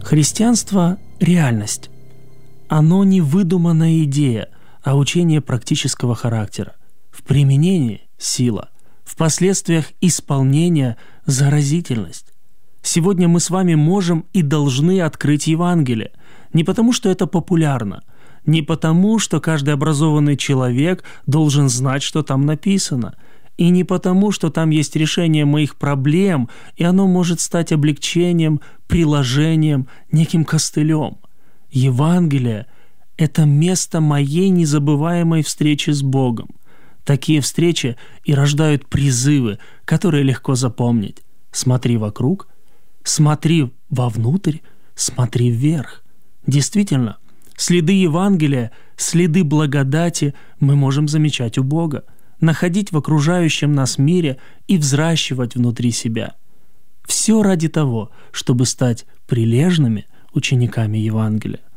Христианство – реальность. Оно не выдуманная идея, а учение практического характера. В применении – сила, в последствиях исполнения – заразительность. Сегодня мы с вами можем и должны открыть Евангелие. Не потому, что это популярно, не потому, что каждый образованный человек должен знать, что там написано, и не потому, что там есть решение моих проблем, и оно может стать облегчением, приложением, неким костылем. Евангелие – это место моей незабываемой встречи с Богом. Такие встречи и рождают призывы, которые легко запомнить. Смотри вокруг, смотри вовнутрь, смотри вверх. Действительно, следы Евангелия, следы благодати мы можем замечать у Бога, находить в окружающем нас мире и взращивать внутри себя. Все ради того, чтобы стать прилежными учениками Евангелия.